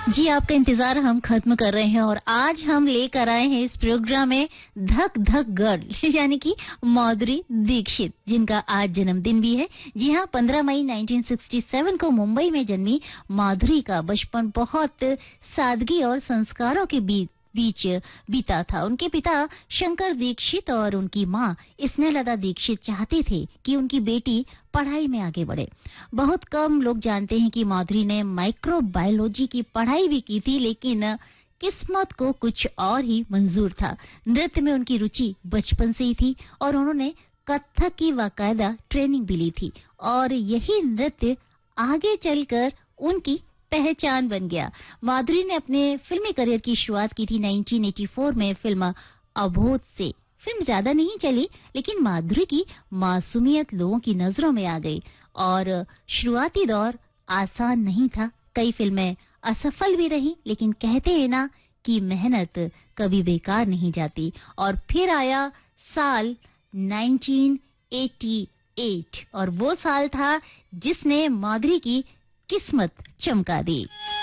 जी, आपका इंतजार हम खत्म कर रहे हैं और आज हम लेकर आए हैं इस प्रोग्राम में धक धक गर्ल यानी कि माधुरी दीक्षित, जिनका आज जन्मदिन भी है। जी हाँ, 15 मई 1967 को मुंबई में जन्मी माधुरी का बचपन बहुत सादगी और संस्कारों के बीच बीता था। उनके पिता शंकर दीक्षित और उनकी माँ स्नेहलता दीक्षित चाहते थे कि उनकी बेटी पढ़ाई में आगे बढ़े। बहुत कम लोग जानते हैं कि माधुरी ने माइक्रोबायोलॉजी की पढ़ाई भी की थी, लेकिन किस्मत को कुछ और ही मंजूर था। नृत्य में उनकी रुचि बचपन से ही थी और उन्होंने कथक की बाकायदा ट्रेनिंग भी ली थी और यही नृत्य आगे चलकर उनकी पहचान बन गया। माधुरी ने अपने फिल्मी करियर की शुरुआत की थी 1984 में फिल्म अबोध से। फिल्म ज्यादा नहीं चली, लेकिन माधुरी की मासूमियत लोगों की नजरों में आ गई और शुरुआती दौर आसान नहीं था। कई फिल्में असफल भी रही, लेकिन कहते हैं ना कि मेहनत कभी बेकार नहीं जाती। और फिर आया साल 1988 और वो साल था जिसने माधुरी की किस्मत चमका दी।